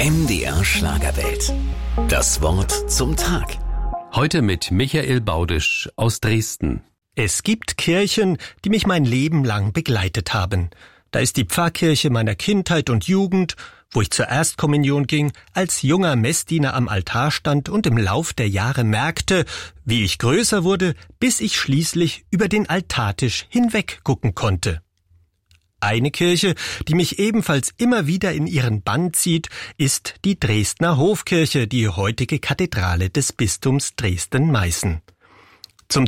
MDR Schlagerwelt. Das Wort zum Tag. Heute mit Michael Baudisch aus Dresden. Es gibt Kirchen, die mich mein Leben lang begleitet haben. Da ist die Pfarrkirche meiner Kindheit und Jugend, wo ich zur Erstkommunion ging, als junger Messdiener am Altar stand und im Lauf der Jahre merkte, wie ich größer wurde, bis ich schließlich über den Altartisch hinweg gucken konnte. Eine Kirche, die mich ebenfalls immer wieder in ihren Bann zieht, ist die Dresdner Hofkirche, die heutige Kathedrale des Bistums Dresden-Meißen. Zum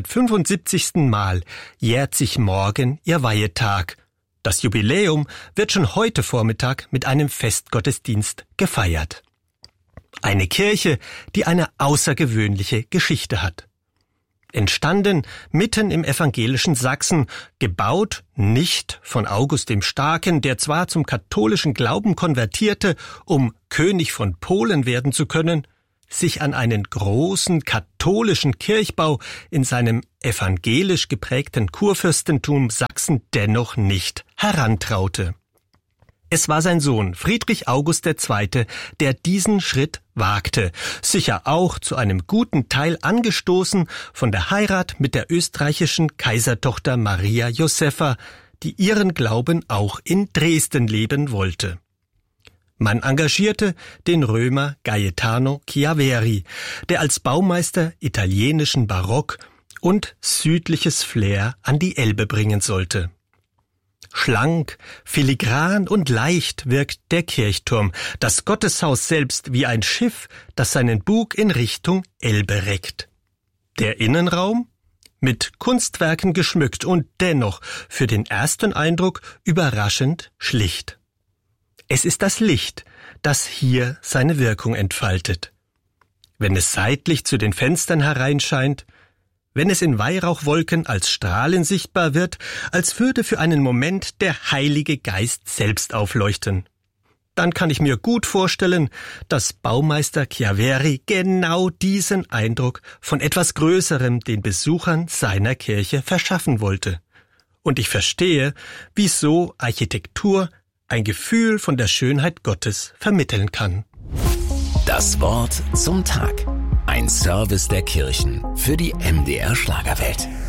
275. Mal jährt sich morgen ihr Weihetag. Das Jubiläum wird schon heute Vormittag mit einem Festgottesdienst gefeiert. Eine Kirche, die eine außergewöhnliche Geschichte hat. Entstanden mitten im evangelischen Sachsen, gebaut nicht von August dem Starken, der zwar zum katholischen Glauben konvertierte, um König von Polen werden zu können, sich an einen großen katholischen Kirchbau in seinem evangelisch geprägten Kurfürstentum Sachsen dennoch nicht herantraute. Es war sein Sohn Friedrich August II., der diesen Schritt wagte, sicher auch zu einem guten Teil angestoßen von der Heirat mit der österreichischen Kaisertochter Maria Josepha, die ihren Glauben auch in Dresden leben wollte. Man engagierte den Römer Gaetano Chiaveri, der als Baumeister italienischen Barock und südliches Flair an die Elbe bringen sollte. Schlank, filigran und leicht wirkt der Kirchturm, das Gotteshaus selbst wie ein Schiff, das seinen Bug in Richtung Elbe reckt. Der Innenraum? Mit Kunstwerken geschmückt und dennoch für den ersten Eindruck überraschend schlicht. Es ist das Licht, das hier seine Wirkung entfaltet. Wenn es seitlich zu den Fenstern hereinscheint, wenn es in Weihrauchwolken als Strahlen sichtbar wird, als würde für einen Moment der Heilige Geist selbst aufleuchten. Dann kann ich mir gut vorstellen, dass Baumeister Chiaveri genau diesen Eindruck von etwas Größerem den Besuchern seiner Kirche verschaffen wollte. Und ich verstehe, wieso Architektur ein Gefühl von der Schönheit Gottes vermitteln kann. Das Wort zum Tag. Ein Service der Kirchen für die MDR Schlagerwelt.